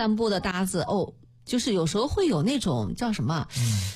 散步的搭子就是有时候会有那种叫什么，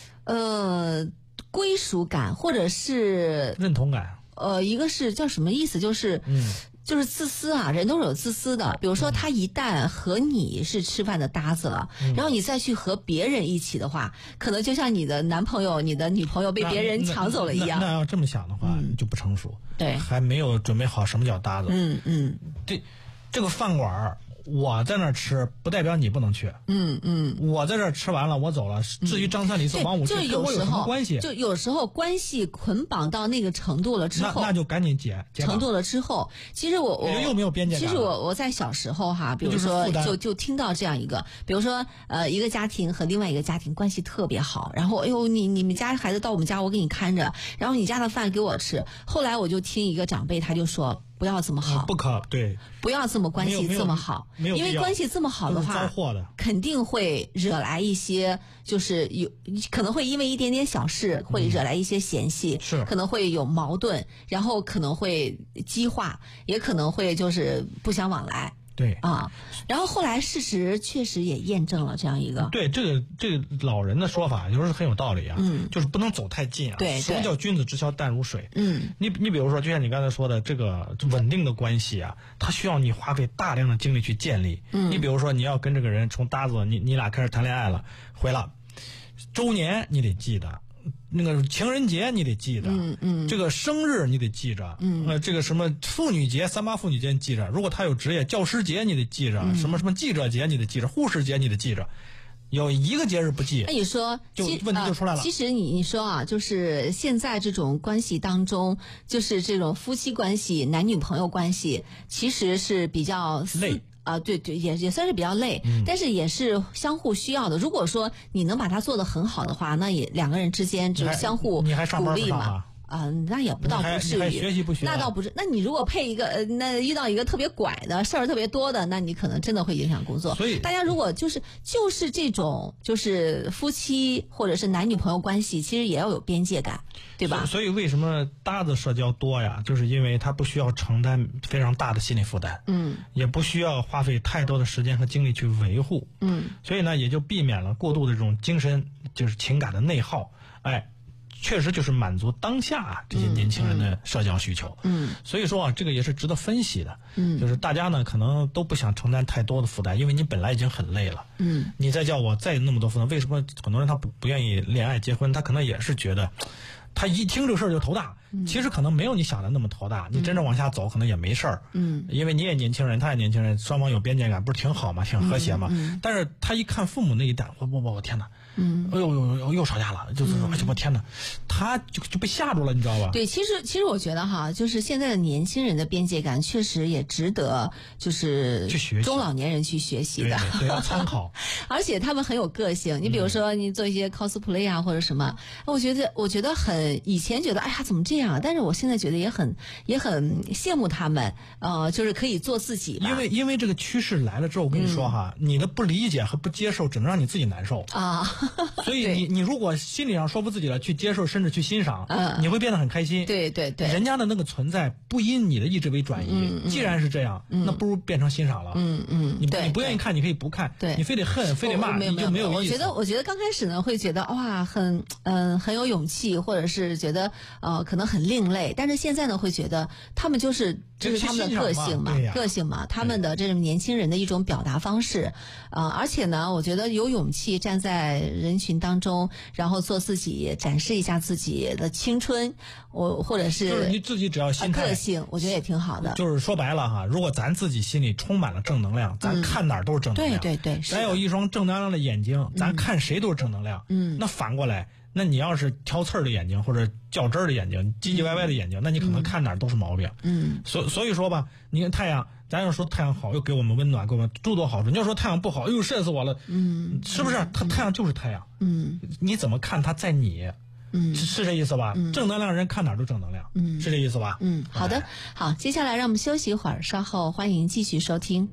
归属感或者是认同感。 一个是叫什么意思，就是自私啊，人都是有自私的。比如说他一旦和你是吃饭的搭子了，然后你再去和别人一起的话，可能就像你的男朋友、你的女朋友被别人抢走了一样。 那要这么想的话，你就不成熟， 对， 还没有准备好什么叫搭子。这个饭馆我在那儿吃，不代表你不能去。我在这儿吃完了，我走了。至于张三李四王五去，跟我有什么关系？ 就有时候关系捆绑到那个程度了之后， 那就赶紧解程度了之后，其实我又没有边界感。 其实我在小时候哈，比如说就听到这样一个，比如说一个家庭和另外一个家庭关系特别好，然后你们家孩子到我们家，我给你看着，然后你家的饭给我吃。后来我就听一个长辈他就说。不要这么好，不要这么关系这么好，因为关系这么好的话，肯定会惹来一些，就是可能会因为一点点小事会惹来一些嫌隙，可能会有矛盾，然后可能会激化，也可能会就是不相往来。 对啊，然后后来事实确实也验证了这样一个。 对，这个老人的说法有时候很有道理啊，就是不能走太近啊。 对， 什么叫君子之交淡如水？你比如说，就像你刚才说的，这个稳定的关系啊，它需要你花费大量的精力去建立。你比如说，你要跟这个人从搭子，你俩开始谈恋爱了，回了，周年你得记得。那个情人节你得记着，这个生日你得记着，这个什么妇女节、3·8妇女节你记着，如果他有职业，教师节你得记着，什么记者节你得记着，护士节你得记着，有一个节日不记， 那你说问题就出来了。 其实你说啊，就是现在这种关系当中，就是这种夫妻关系、男女朋友关系，其实是比较累。 对，也算是比较累，但是也是相互需要的。如果说你能把它做得很好的话，那也两个人之间就相互鼓励嘛。那也不到不至于， 学习不学， 那倒不是。那你如果配一个那遇到一个特别拐的事儿特别多的，那你可能真的会影响工作。 所以大家如果就是这种就是夫妻或者是男女朋友关系，其实也要有边界感，对吧？ 所以为什么搭子社交多呀？就是因为他不需要承担非常大的心理负担，也不需要花费太多的时间和精力去维护，所以呢，也就避免了过度的这种精神就是情感的内耗，确实就是满足当下这些年轻人的社交需求。所以说啊，这个也是值得分析的。就是大家呢可能都不想承担太多的负担，因为你本来已经很累了。你再叫我再有那么多负担，为什么很多人他不愿意恋爱结婚？他可能也是觉得。他一听这个事儿就头大，其实可能没有你想的那么头大。你真正往下走，可能也没事儿。因为你也年轻人，他也年轻人，双方有边界感，不是挺好吗？挺和谐吗？但是他一看父母那一代，我天哪！哎呦，又吵架了，就是哎呦我天哪，他就被吓住了，你知道吧？ 对，其实我觉得哈，就是现在的年轻人的边界感确实也值得，就是去学习中老年人去学习的， 对，要参考。 而且他们很有个性。你比如说，你做一些 cosplay 啊，或者什么，我觉得以前觉得哎呀怎么这样，但是我现在觉得也很羡慕他们，就是可以做自己吧。 因为这个趋势来了之后，我跟你说哈，你的不理解和不接受，只能让你自己难受啊。 所以你如果心理上说服自己了，去接受甚至去欣赏，你会变得很开心。 对， 人家的那个存在不因你的意志为转移。既然是这样，那不如变成欣赏了。你不愿意看，你可以不看。 对， 你非得恨，非得骂，你就没有意思。 我觉得刚开始呢，会觉得哇，很有勇气，或者是觉得可能很另类，但是现在呢，会觉得他们就是他们的个性嘛，他们的这种年轻人的一种表达方式。而且呢，我觉得有勇气站在人群当中，然后做自己，展示一下自己的青春，或者是就是你自己只要心态个性，我觉得也挺好的。 就是说白了哈，如果咱自己心里充满了正能量，咱看哪儿都是正能量。 对， 咱有一双正能量的眼睛，咱看谁都是正能量。那反过来，那你要是挑刺儿的眼睛或者较真儿的眼睛，唧唧歪歪的眼睛，那你可能看哪儿都是毛病。所以说吧，你看太阳，咱要说太阳好，又给我们温暖，给我们诸多好处。你要说太阳不好，哎呦晒死我了，是不是？太阳就是太阳，你怎么看它在你，是这意思吧？正能量人看哪儿都正能量，是这意思吧？ 好的，好，接下来让我们休息一会儿，稍后欢迎继续收听。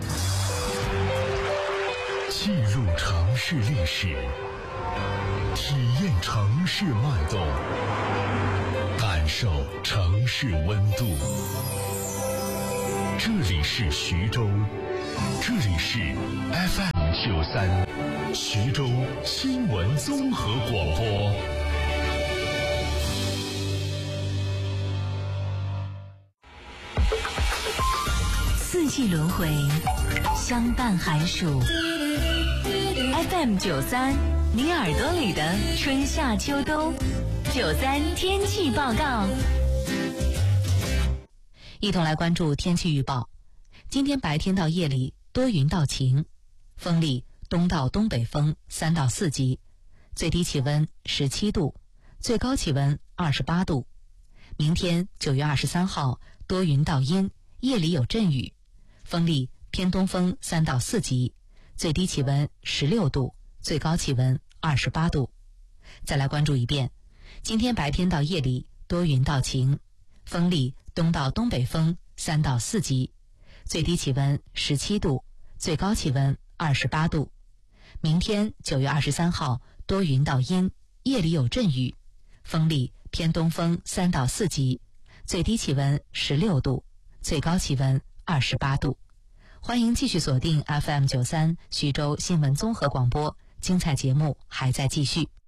进入城市历史，体验城市脉动，感受城市温度。这里是徐州，这里是 FM FM93，徐州新闻综合广播。 四季轮回，相伴寒暑。FM93，你耳朵里的春夏秋冬。93天气报告，一同来关注天气预报。今天白天到夜里多云到晴，风力东到东北风3到4级，最低气温17度，最高气温28度。明天9月23号多云到阴，夜里有阵雨，风力偏东风3到4级，最低气温16度，最高气温28度。再来关注一遍，今天白天到夜里多云到晴，风力东到东北风3到4级，最低气温17度，最高气温28度。明天9月23号多云到阴，夜里有阵雨，风力偏东风3到4级，最低气温16度，最高气温28度。欢迎继续锁定 FM93 徐州新闻综合广播，精彩节目还在继续。